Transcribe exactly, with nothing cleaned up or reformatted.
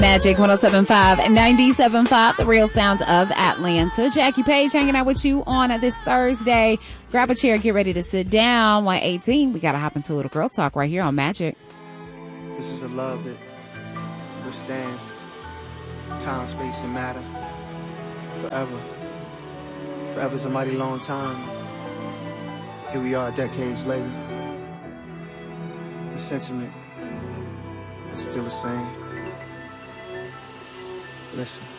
Magic one oh seven point five and ninety-seven point five, the real sounds of Atlanta. Jackie Page hanging out with you on this Thursday. Grab a chair, get ready to sit down. one eighteen, we got to hop into a little girl talk right here on Magic. This is a love that withstands time, space, and matter. Forever. Forever's a mighty long time. Here we are decades later. The sentiment is still the same. Listen.